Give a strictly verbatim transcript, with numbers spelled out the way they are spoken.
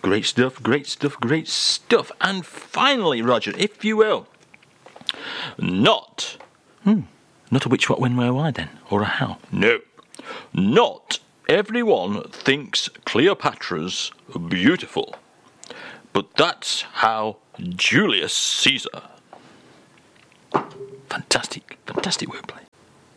Great stuff, great stuff, great stuff. And finally, Roger, if you will, not, hmm, not a which, what, when, where, why then, or a how. No, not everyone thinks Cleopatra's beautiful, but that's how Julius Caesar. Fantastic, fantastic wordplay.